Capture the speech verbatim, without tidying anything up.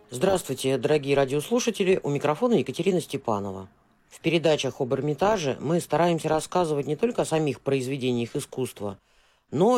Здравствуйте, дорогие радиослушатели, у микрофона Екатерина Степанова. В передачах об Эрмитаже мы стараемся рассказывать не только о самих произведениях искусства, но